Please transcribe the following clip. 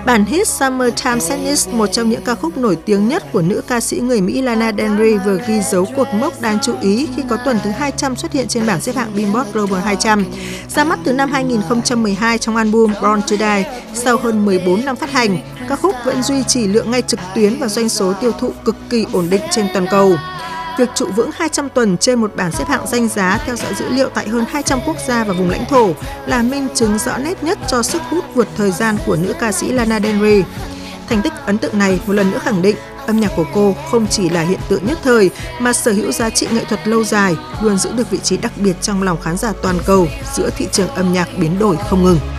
Bản hit Summertime Sadness, một trong những ca khúc nổi tiếng nhất của nữ ca sĩ người Mỹ Lana Del Rey, vừa ghi dấu cột mốc đáng chú ý khi có tuần thứ 200 xuất hiện trên bảng xếp hạng Billboard Global 200. Ra mắt từ năm 2012 trong album Born to Die, sau hơn 14 năm phát hành, ca khúc vẫn duy trì lượng nghe trực tuyến và doanh số tiêu thụ cực kỳ ổn định trên toàn cầu. Việc trụ vững 200 tuần trên một bảng xếp hạng danh giá theo dõi dữ liệu tại hơn 200 quốc gia và vùng lãnh thổ là minh chứng rõ nét nhất cho sức hút vượt thời gian của nữ ca sĩ Lana Del Rey. Thành tích ấn tượng này một lần nữa khẳng định âm nhạc của cô không chỉ là hiện tượng nhất thời mà sở hữu giá trị nghệ thuật lâu dài, luôn giữ được vị trí đặc biệt trong lòng khán giả toàn cầu giữa thị trường âm nhạc biến đổi không ngừng.